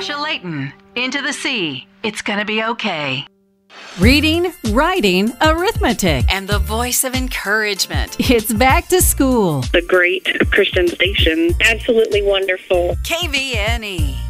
Natasha Layton, Into the Sea. It's gonna be okay. Reading, writing, arithmetic, and the voice of encouragement. It's back to school. The great Christian station. Absolutely wonderful. KVNE.